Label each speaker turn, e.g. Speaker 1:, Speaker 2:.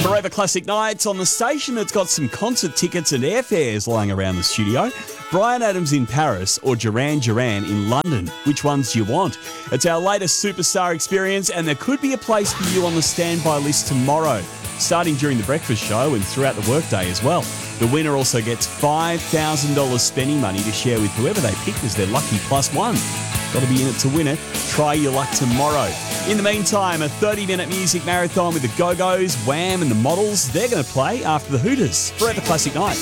Speaker 1: Forever Classic Nights on the station that's got some concert tickets and airfares lying around the studio. Bryan Adams in Paris or Duran Duran in London. Which ones do you want? It's our latest superstar experience, and there could be a place for you on the standby list tomorrow, starting during the breakfast show and throughout the workday as well. The winner also gets $5,000 spending money to share with whoever they pick as their lucky plus one. Got to be in it to win it. Try your luck tomorrow. In the meantime, a 30-minute music marathon with the Go-Go's, Wham and the Models. They're going to play after the Hooters. Forever Classic Night.